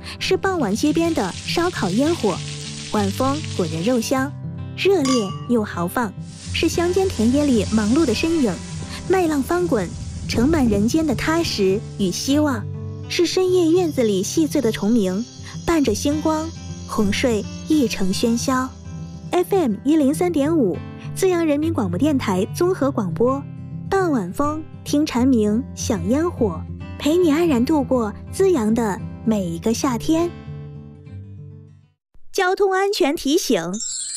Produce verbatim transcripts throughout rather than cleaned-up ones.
是傍晚街边的烧烤烟火，晚风裹着肉香，热烈又豪放，是乡间田野里忙碌的身影，麦浪翻滚，盛满人间的踏实与希望，是深夜院子里细碎的虫鸣，伴着星光，哄睡一城喧嚣。 F M 一零三点五，资阳人民广播电台综合广播，傍晚风，听蝉鸣，享烟火，陪你安然度过资阳的每一个夏天。交通安全提醒：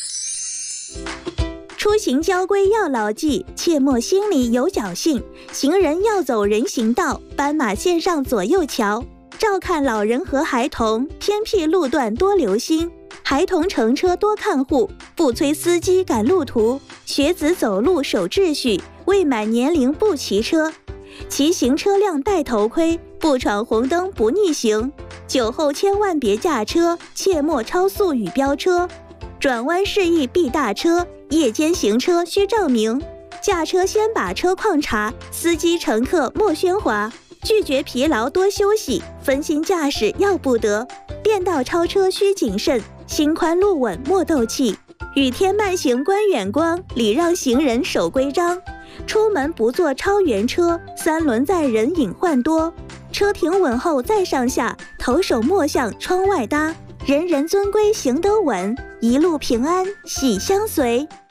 出行交规要牢记，切莫心里有侥幸。行人要走人行道，斑马线上左右瞧。照看老人和孩童，偏僻路段多留心。孩童乘车多看护，不催司机赶路途。学子走路守秩序，未满年龄不骑车。骑行车辆戴头盔，不闯红灯不逆行。酒后千万别驾车，切莫超速与飙车。转弯示意避大车，夜间行车需照明。驾车先把车况查，司机乘客莫喧哗。拒绝疲劳多休息，分心驾驶要不得。变道超车需谨慎，心宽路稳莫斗气。雨天慢行观远光，礼让行人守规章。出门不坐超员车，三轮载人隐患多。车停稳后再上下，头手莫向窗外搭。人人遵规行得稳，一路平安喜相随。